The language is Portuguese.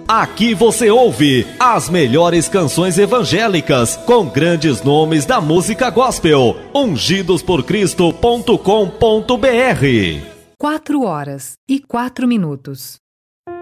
Aqui você ouve as melhores canções evangélicas com grandes nomes da música gospel. Ungidosporcristo.com.br. 4 horas e 4 minutos.